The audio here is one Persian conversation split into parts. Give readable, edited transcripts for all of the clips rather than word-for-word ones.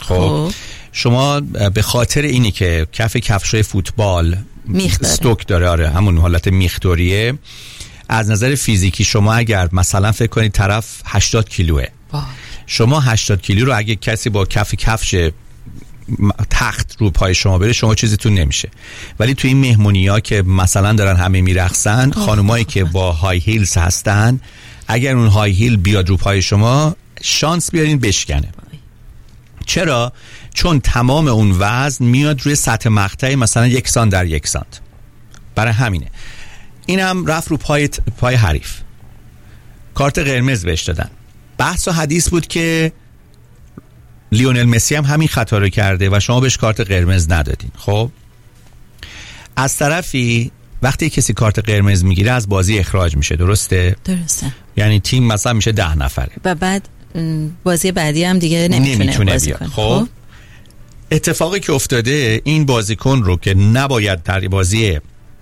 خب شما به خاطر اینی که کفشای فوتبال استوک داره، آره همون حالت میخدوریه، از نظر فیزیکی شما اگر مثلا فکر کنید طرف 80 کیلوه، شما 80 کیلو رو اگه کسی با کفش تخت رو پای شما بره، شما چیزیتون نمیشه. ولی توی این مهمونی‌ها که مثلا دارن همه میرقصن، خانمایی که با های هیلز هستن، اگر اون های هیل بیاد رو پای شما، شانس بیارین بشکنه. چرا؟ چون تمام اون وزن میاد روی سطح مقطع مثلا 1 سانت در 1 سانت. برای همینه این هم رفت رو پای حریف، کارت قرمز بهش دادن. بحث و حدیث بود که لیونل مسی هم همین خطا رو کرده و شما بهش کارت قرمز ندادین. خب از طرفی وقتی کسی کارت قرمز میگیره از بازی اخراج میشه، درسته؟ یعنی تیم مثلا میشه 10 نفره و بعد بازی بعدی هم دیگه نمیتونه بازی کنه. خب اتفاقی که افتاده، این بازیکن رو که نباید در بازی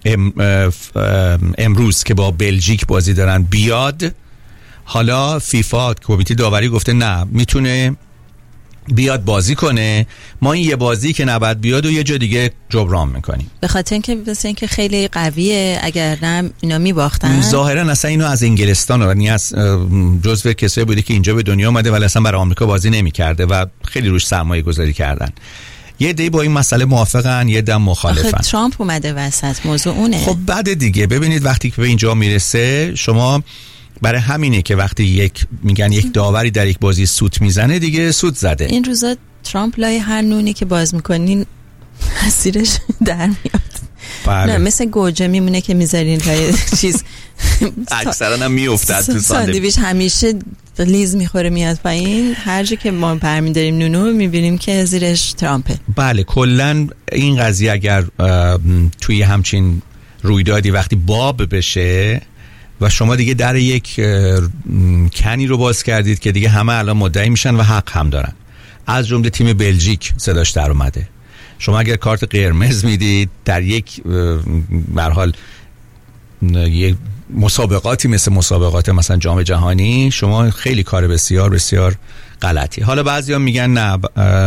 امروز که با بلژیک بازی دارن بیاد، حالا فیفا کمیته داوری گفته نه، میتونه بیاد بازی کنه، ما این یه بازی که نباید بیاد و یه جا دیگه جبران میکنیم. به خاطر اینکه خیلی قویه، اگر نه اینا میباختن. ظاهرا اصلا اینو از انگلستان و از جزو کسایی بوده که اینجا به دنیا اومده ولی اصلا برای آمریکا بازی نمیکرده و خیلی روش سرمایه گذاری کردن. یه دی با این مسئله موافقن، یه دم مخالفن. ترامپ اومده وسط، موضوع اونه. خب بعد دیگه ببینید وقتی که به اینجا میرسه، شما برای همینه که وقتی میگن یک داوری در یک بازی سوت میزنه، دیگه سوت زده. این روزا ترامپ لای هر نونی که باز میکنین زیرش در میاد. بله. نه مثل گوجه میمونه که میذارین لای چیز، اکثرا هم میافتاد تو ساندویچ، همیشه لیز میخوره میاد پایین. هر جا که ما برمیداریم نونو میبینیم که زیرش ترامپه. بله کلا این قضیه اگر توی همچین رویدادی وقتی باب بشه و شما دیگه در یک کنی رو باز کردید که دیگه همه الان مدعی میشن و حق هم دارن، از جمله تیم بلژیک صداش در اومده. شما اگر کارت قرمز میدید در یک به هر حال یک مسابقاتی مثل مسابقات مثلا جام جهانی، شما خیلی کار بسیار بسیار غلطی. حالا بعضیا میگن نه،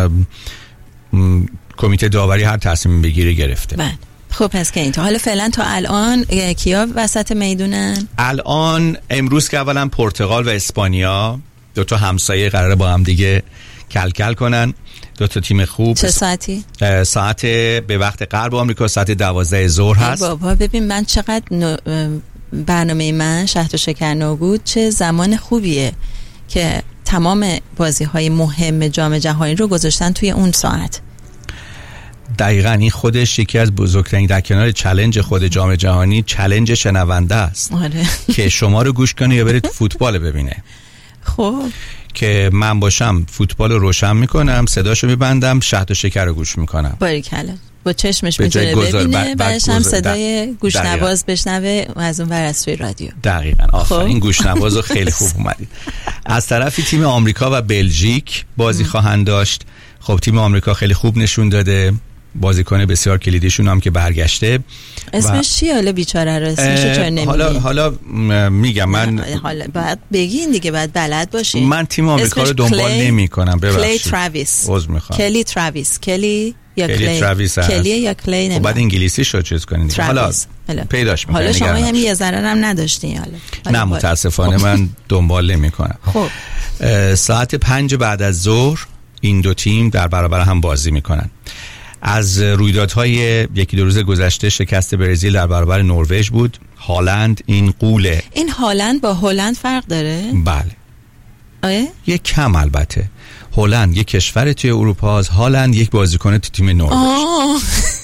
کمیته داوری هر تصمیم بگیره گرفته. بله خب پس که اینطور. حالا فعلا تا الان کیا وسط میدونن؟ الان امروز که اولا پرتغال و اسپانیا، 2 همسایه قراره با هم دیگه کلکل کنن، 2 تیم خوب. چه ساعتی؟ ساعت به وقت غرب آمریکا ساعت 12 ظهر هست. بابا ببین من چقدر برنامه من شهد و شکر نوگود چه زمان خوبیه که تمام بازی‌های مهم جام جهانی رو گذاشتن توی اون ساعت. دقیقاً این خودش یکی از بزرگترین، در کنار چالش خود جام جهانی، چالش شنونده است. آره. که شما رو گوش کنه یا برید فوتبال ببینه. خب که من باشم فوتبال رو روشن میکنم، صداشو میبندم، شهد و شکر رو گوش میکنم. باریکلا. با چشمش میتونه ببینه، بعدش هم صدای گوشنواز بشنوه از اون ور از توی رادیو. دقیقاً آفرین. این گوشنواز رو خیلی خوب اومدید. از طرفی تیم آمریکا و بلژیک بازی خواهند داشت. خب تیم آمریکا خیلی خوب نشون داده، بازیکن بسیار کلیدیشون هم که برگشته. اسمش چیه حالا بیچاره رو اسمشو چرا نمیگی؟ حالا میگم من حالا بعد بگین دیگه، بعد بلد باشین. من تیم آمریکا رو دنبال نمیکنم، ببخشید. کلی تراویس. عذر میخوام. کلی تراویس. کلی یا کلی تراویس. کلی یا کلی نمیدونم. بعد انگلیسی شو چیز کنین. حالا پیداش میکنم. حالا شما هم یه ذره هم نداشتین حالا. نه متاسفانه من دنبال نمیکنم. خب ساعت 5 بعد از ظهر این 2 تیم در برابر هم بازی میکنن. از رویدادهای 1-2 روز گذشته شکست برزیل در برابر نروژ بود. هالند این قوله. این هالند با هلند فرق داره؟ بله. آره؟ یک کم البته. هلند یک کشور توی اروپا است، هالند یک بازیکن تو تیم نروژ.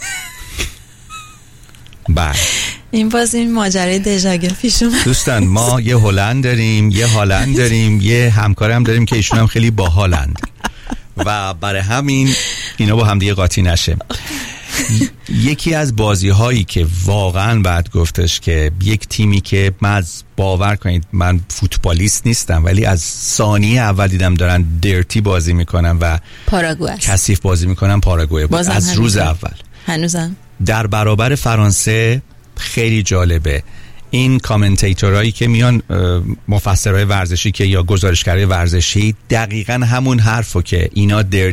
بله. این باز این ماجرای دژاگه پیش اومد. دوستان ما یه هلند داریم، یه هالند داریم، یه همکارم داریم که ایشون هم خیلی باحالند و برای همین اینا با هم دیگه قاطی نشه. یکی از بازی هایی که واقعا بعد گفتش که یک تیمی که باور کنید من فوتبالیست نیستم ولی از ثانیه اول دیدم دارن درتی بازی میکنن و پاراگوئه کثیف بازی میکنن. پاراگوئه بود از روز اول. هنوزم در برابر فرانسه. خیلی جالبه این کامنتیتورایی که میان، مفسرهای ورزشی که یا گزارشگرای ورزشی، دقیقاً همون حرفو که اینا